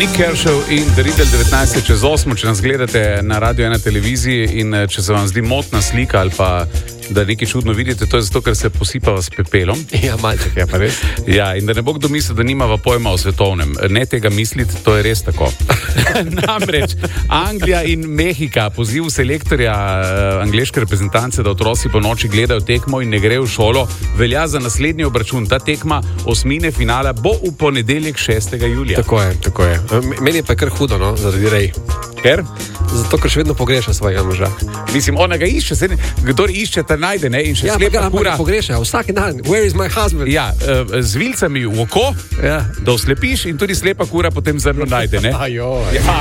Nick Kershaw in Daritev 19 čez 8, če nas gledate na Radio 1 televiziji in če se vam zdi motna slika ali pa da nekaj čudno vidite, to je zato, ker se posipava s pepelom. Ja, malček, ja, pa res. Ja, in da ne bo kdo mislil, da nimava pojma o svetovnem. Ne tega misliti, to je res tako. Namreč Anglija in Mehika, poziv selektorja angleške reprezentance, da otroci po noči gledajo tekmo in ne grejo v šolo, velja za naslednji obračun. Ta tekma osmine finala bo v ponedeljek 6. julija. Tako je. Meni je pa kar hudo, no, zaradi Rej. Ker? Zato, ker še vedno pogreša svojega moža. Mislim, ona ga išče, kdor išče, ta najde, ne? In še slepa kura. Ja, pogreša, vsak dan. Where is my husband? Ja, z vilcami v oko, ja, da oslepiš in tudi slepa kura potem zrno najde, ne? Ajo.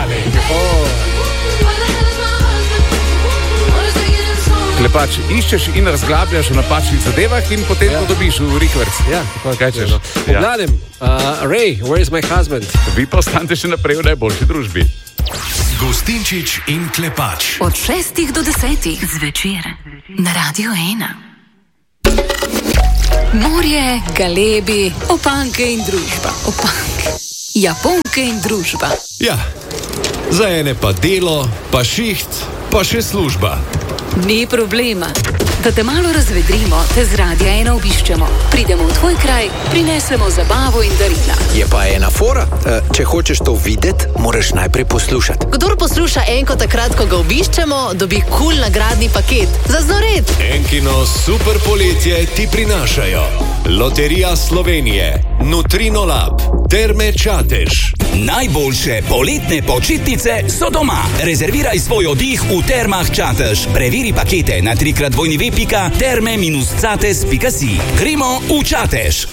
Klepač, iščeš in razglabljaš v napačnih zadevah in potem to dobiš v rikverc. Ja, kaj češ? V glavnem, Ray, where is my husband? Vi pa ostanete še naprej v najboljši družbi. Gostinčič in Klepač. Od 6 do 10 zvečer na Radio 1. Morje, galebi, opanke in družba. Japonke in družba. Ja, za ene pa delo, pa šiht, pa še služba. Ni problema. Da te malo razvedrimo, te z Radia 1 obiščemo. Pridemo v tvoj kraj, prinesemo zabavo in darila. Je pa ena fora. Če hočeš to videti, moraš najprej poslušati. Kdor posluša Enko takrat, ko ga obiščemo, dobi kul nagradni paket. Za znored. Enkino super poletje ti prinašajo Loterija Slovenije, Nutrino Lab, Terme Čatež. Najboljše poletne počitnice so doma. Rezerviraj svoj oddih v Termah Čatež. Preveri pakete na 3x2.terme-cates.si. Gremo v Čatež.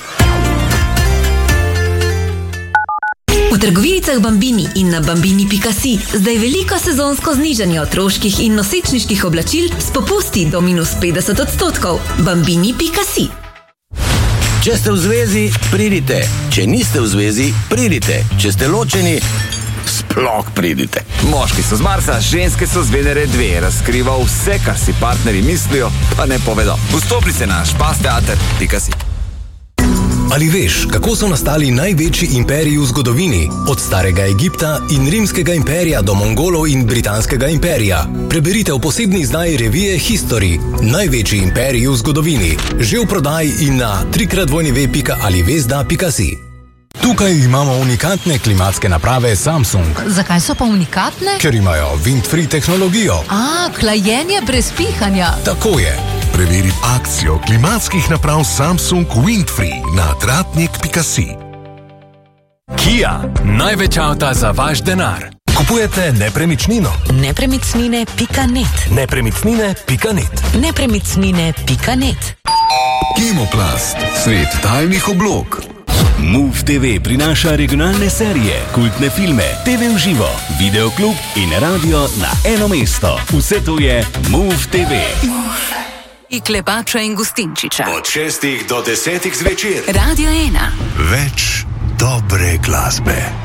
V trgovinicah Bambini in na bambini.si zdaj veliko sezonsko znižanje otroških in nosečniških oblačil s popusti do -50%. Bambini.si. Če ste v zvezi, pridite. Če niste v zvezi, pridite. Če ste ločeni, sploh pridite. Moški so z Marsa, ženske so z Venere 2. Razkriva vse, kar si partnerji mislijo, pa ne povedo. Vstopnice na špasteater.si. Ali veš, kako so nastali največji imperiji v zgodovini? Od starega Egipta in rimskega imperija do Mongolov in britanskega imperija. Preberite v posebni izdaji revije History. Največji imperiji v zgodovini. Že v prodaji in na www.alivesda.si. Tukaj imamo unikatne klimatske naprave Samsung. Zakaj so pa unikatne? Ker imajo wind-free tehnologijo. Hlajenje brez pihanja. Tako je. Preveri akcijo klimatskih naprav Samsung Windfree na tratnik.si. Kia, največ avta za vaš denar. Kupujete nepremičnino? Nepremičnine.net. Nepremičnine.net. Nepremičnine.net. Kemoplast, svet tajnih oblog. Move TV prinaša regionalne serije, kultne filme, TV v živo, videoklub in radio na eno mesto. Vse to je Move TV. I Klepača in Gostinčiča. Od 6 do 10 zvečer. Radio 1. Več dobre glasbe.